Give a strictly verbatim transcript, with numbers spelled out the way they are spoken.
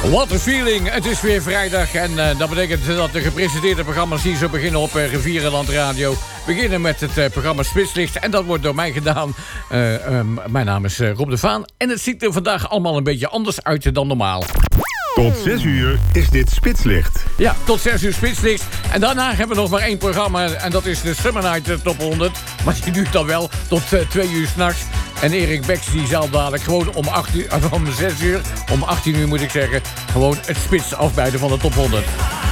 What a feeling. Het is weer vrijdag en uh, dat betekent dat de gepresenteerde programma's hier zo beginnen op uh, Rivierenland Radio. Beginnen met het uh, programma Spitslicht en dat wordt door mij gedaan. Uh, um, mijn naam is uh, Rob de Vaan en het ziet er vandaag allemaal een beetje anders uit dan normaal. Tot zes uur is dit Spitslicht. Ja, tot zes uur Spitslicht. En daarna hebben we nog maar één programma en dat is de Summer Night Top honderd. Maar die duurt dan wel tot uh, twee uur s'nachts. En Erik Beks die zal dadelijk gewoon om, acht uur, om zes uur, om achttien uur moet ik zeggen, gewoon het spits afbijten van de top honderd.